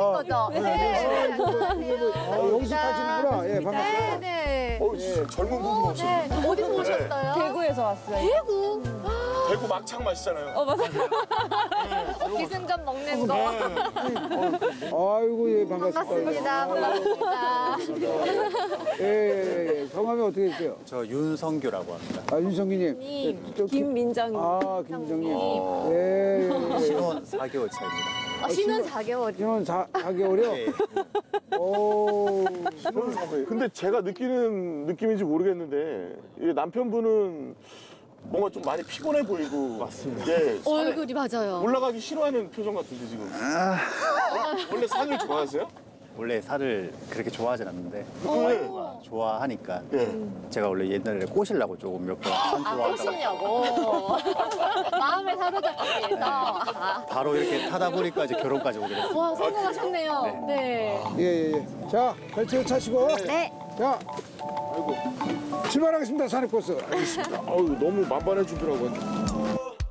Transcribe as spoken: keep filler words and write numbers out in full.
아, 거죠? 네. 네. 어, 여기서 타시는구나. 예, 반갑습니다. 네. 어, 진짜 젊은 분들 오셨네. 네. 어디서 오셨어요? 대구에서 왔어요. 대구. 대구 막창 맛있잖아요. 어, 맞아요. 기승전 먹는 거. 아이고, 예, 반갑습니다. 반갑습니다. 반갑습니다. 예, 예, 예. 성함이 어떻게 되세요? 저 윤성규라고 합니다. 아, 윤성기님. 님. 예, 저 김- 김민정님. 아, 김정님. 예, 예, 예. 신혼 사 개월 차입니다. 어, 신혼 사 개월. 신혼 사 개월이요 예. 오. 근데 제가 느끼는 느낌인지 모르겠는데 이 남편분은 뭔가 좀 많이 피곤해 보이고 맞습니다. 예, 산에 얼굴이 맞아요. 올라가기 싫어하는 표정 같은데 지금. 원래 산을 좋아하세요? 원래 살을 그렇게 좋아하진 않는데 네. 좋아하니까 예. 제가 원래 옛날에 꼬시려고 조금 몇 번 산 아, 좋아하다가 꼬시려고. 마음을 사로잡기 위해서. 아. 바로 이렇게 타다 보니까 이제 결혼까지 오게 됐어요. 와, 성공하셨네요. 네. 예, 예, 예. 자, 벨트 차시고. 네. 자, 아이고. 출발하겠습니다, 산악버스. 알겠습니다. 아유 너무 만반의 준비라고 했는데.